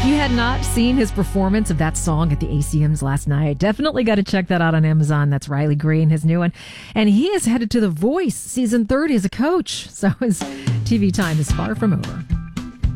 you had not seen his performance of that song at the ACMs last night, definitely got to check that out on Amazon. That's Riley Green, his new one. And he is headed to The Voice season 30 as a coach. So his TV time is far from over.